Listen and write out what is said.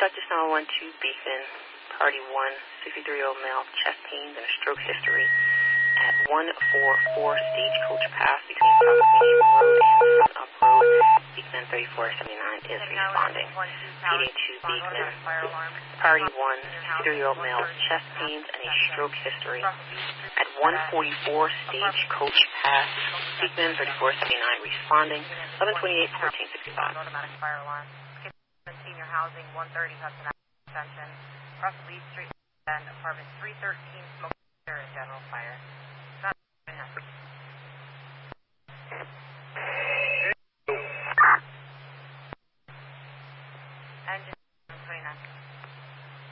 Dutchess 912 Beekman, Party 1, 63-year-old male, chest pains and a stroke history at 144 Stagecoach Pass between South Queen Anne Road and Sun Up Road. Beekman 3479 is responding. PD 2 Beekman, Party 1, 63-year-old male, chest pains and a stroke history at 144 Stagecoach Pass. Beekman 3479 responding. 1128 1465. Automatic fire alarm. Senior housing, 130 Hudson Avenue, Extension, across Lee Street and apartment 313, smoke and general fire.